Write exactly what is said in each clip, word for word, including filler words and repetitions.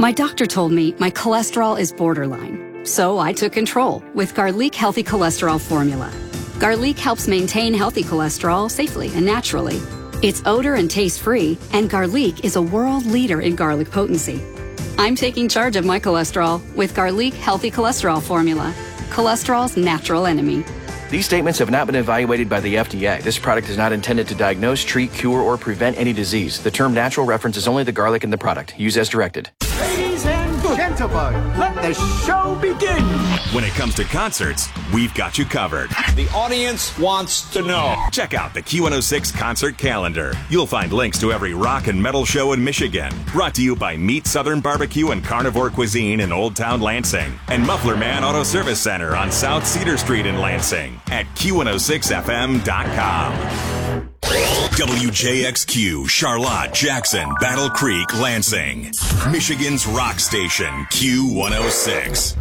My doctor told me my cholesterol is borderline, so I took control with Garlic Healthy Cholesterol Formula. Garlic helps maintain healthy cholesterol safely and naturally. It's odor and taste-free, and Garlic is a world leader in garlic potency. I'm taking charge of my cholesterol with Garlic Healthy Cholesterol Formula, cholesterol's natural enemy. These statements have not been evaluated by the F D A. This product is not intended to diagnose, treat, cure, or prevent any disease. The term natural references only the garlic in the product. Use as directed. Ladies and gentlemen, let the show begin. When it comes to concerts, we've got you covered. The audience wants to know. Check out the Q one oh six concert calendar. You'll find links to every rock and metal show in Michigan. Brought to you by Meat Southern Barbecue and Carnivore Cuisine in Old Town Lansing. And Muffler Man Auto Service Center on South Cedar Street in Lansing at Q one oh six F M dot com. W J X Q, Charlotte, Jackson, Battle Creek, Lansing. Michigan's rock station, Q one oh six.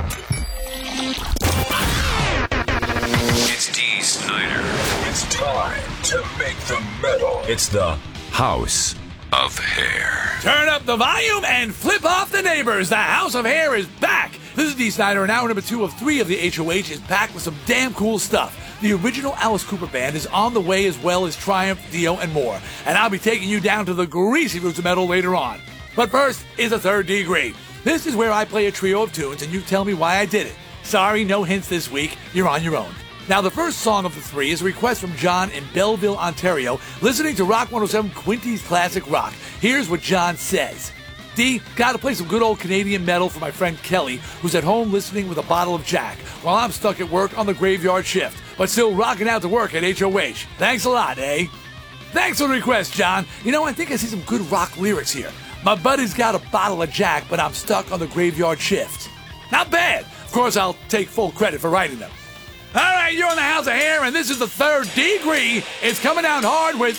It's Dee Snider. It's time to make the metal. It's the House of Hair. Turn up the volume and flip off the neighbors. The House of Hair is back. This is Dee Snider, and hour number two of three of the H O H is packed with some damn cool stuff. The original Alice Cooper Band is on the way, as well as Triumph, Dio, and more. And I'll be taking you down to the greasy roots of metal later on. But first is a third degree. This is where I play a trio of tunes, and you tell me why I did it. Sorry, no hints this week. You're on your own. Now, the first song of the three is a request from John in Belleville, Ontario, listening to Rock one oh seven Quinty's Classic Rock. Here's what John says. D, gotta play some good old Canadian metal for my friend Kelly, who's at home listening with a bottle of Jack, while I'm stuck at work on the graveyard shift, but still rocking out to work at H O H. Thanks a lot, eh? Thanks for the request, John. You know, I think I see some good rock lyrics here. My buddy's got a bottle of Jack, but I'm stuck on the graveyard shift. Not bad. Of course, I'll take full credit for writing them. All right, you're in the House of Hair, and this is the third degree. It's coming out hard with